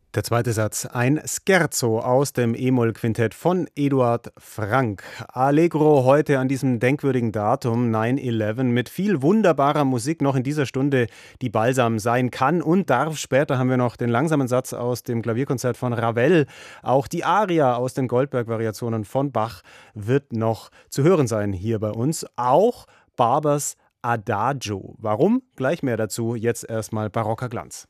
Der zweite Satz, ein Scherzo aus dem E-Moll-Quintett von Eduard Frank. Allegro heute an diesem denkwürdigen Datum 9/11 mit viel wunderbarer Musik noch in dieser Stunde, die Balsam sein kann und darf. Später haben wir noch den langsamen Satz aus dem Klavierkonzert von Ravel. Auch die Aria aus den Goldberg-Variationen von Bach wird noch zu hören sein hier bei uns. Auch Barbers Adagio. Warum? Gleich mehr dazu. Jetzt erstmal barocker Glanz.